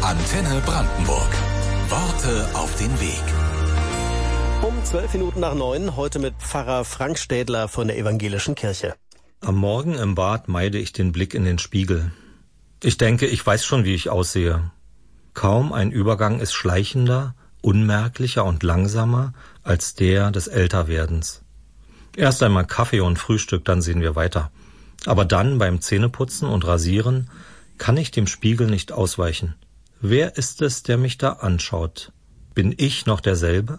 Antenne Brandenburg. Worte auf den Weg. Um 8:12 heute mit Pfarrer Frank Städler von der Evangelischen Kirche. Am Morgen im Bad meide ich den Blick in den Spiegel. Ich denke, ich weiß schon, wie ich aussehe. Kaum ein Übergang ist schleichender, unmerklicher und langsamer als der des Älterwerdens. Erst einmal Kaffee und Frühstück, dann sehen wir weiter. Aber dann beim Zähneputzen und Rasieren kann ich dem Spiegel nicht ausweichen. Wer ist es, der mich da anschaut? Bin ich noch derselbe?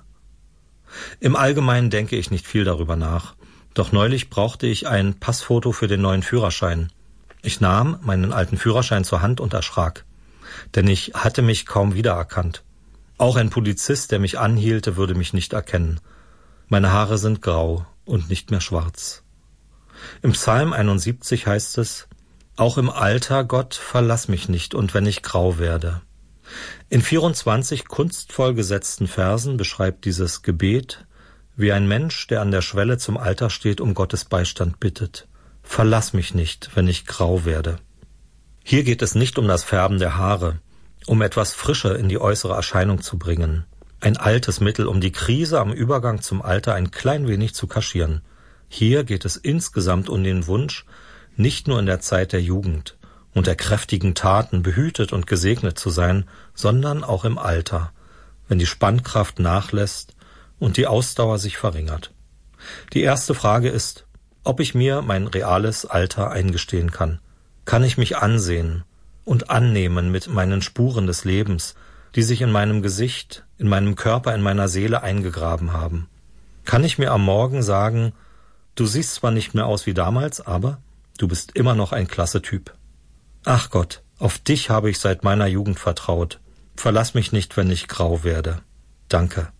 Im Allgemeinen denke ich nicht viel darüber nach. Doch neulich brauchte ich ein Passfoto für den neuen Führerschein. Ich nahm meinen alten Führerschein zur Hand und erschrak. Denn ich hatte mich kaum wiedererkannt. Auch ein Polizist, der mich anhielte, würde mich nicht erkennen. Meine Haare sind grau und nicht mehr schwarz. Im Psalm 71 heißt es: Auch im Alter, Gott, verlass mich nicht, und wenn ich grau werde. In 24 kunstvoll gesetzten Versen beschreibt dieses Gebet, wie ein Mensch, der an der Schwelle zum Alter steht, um Gottes Beistand bittet. Verlass mich nicht, wenn ich grau werde. Hier geht es nicht um das Färben der Haare, um etwas Frische in die äußere Erscheinung zu bringen. Ein altes Mittel, um die Krise am Übergang zum Alter ein klein wenig zu kaschieren. Hier geht es insgesamt um den Wunsch, nicht nur in der Zeit der Jugend und der kräftigen Taten behütet und gesegnet zu sein, sondern auch im Alter, wenn die Spannkraft nachlässt und die Ausdauer sich verringert. Die erste Frage ist, ob ich mir mein reales Alter eingestehen kann. Kann ich mich ansehen und annehmen mit meinen Spuren des Lebens, die sich in meinem Gesicht, in meinem Körper, in meiner Seele eingegraben haben? Kann ich mir am Morgen sagen, du siehst zwar nicht mehr aus wie damals, aber du bist immer noch ein klasse Typ. Ach Gott, auf dich habe ich seit meiner Jugend vertraut. Verlass mich nicht, wenn ich grau werde. Danke.